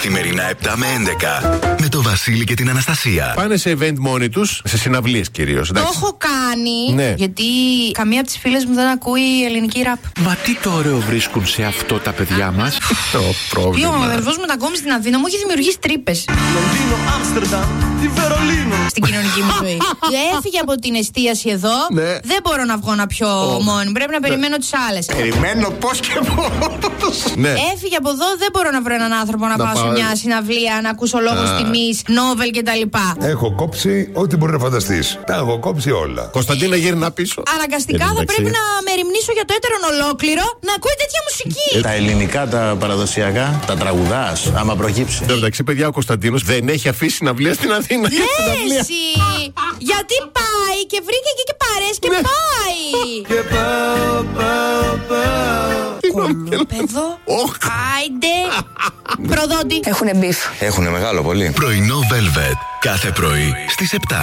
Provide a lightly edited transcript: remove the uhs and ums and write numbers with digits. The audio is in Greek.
Καθημερινά 7 με 11 με το Βασίλη και την Αναστασία. Πάνε σε event μόνοι τους, σε συναυλίες κυρίως. Το έχω κάνει, ναι. Γιατί καμία από τις φίλες μου δεν ακούει ελληνική ραπ. Μα τι το ωραίο βρίσκουν σε αυτό τα παιδιά μας. Το πρόβλημα. Ο αδερφός μου μετακόμισε στην Αθήνα, μου έχει δημιουργήσει τρύπες. Λονδίνο, Άμστερνταμ, τη Βερολίνο. Στην κοινωνική μου ζωή. Έφυγε από την εστίαση εδώ. Ναι. Δεν μπορώ να βγω να πιω μόνη. Πρέπει να περιμένω τις άλλες. Περιμένω πώς και πώς. Ναι. Έφυγε από εδώ, δεν μπορώ να βρω έναν άνθρωπο να πάω σε μια συναυλία, να ακούσω λόγους τιμής, νόβελ κτλ. Έχω κόψει ό,τι μπορεί να φανταστείς. Τα έχω κόψει όλα. Κωνσταντίνα, γύρνα πίσω. Αναγκαστικά θα πρέπει να μεριμνήσω για το έτερον ολόκληρο να ακούει τέτοια μουσική. Τα ελληνικά, τα παραδοσιακά, τα τραγουδάς, άμα προκύψει. Εν τω μεταξύ, παιδιά, ο Κωνσταντίνος δεν έχει αφήσει συναυλία στην Αθήνα. Ναι, εσύ! Γιατί πάει και βρήκε εκεί και παρές και πάει! Και πάω. Κολόπεδο. Άιντε! Προδότη. Έχουνε μπιφ. Έχουνε μεγάλο πολύ. Πρωινό Velvet. Κάθε πρωί στις 7.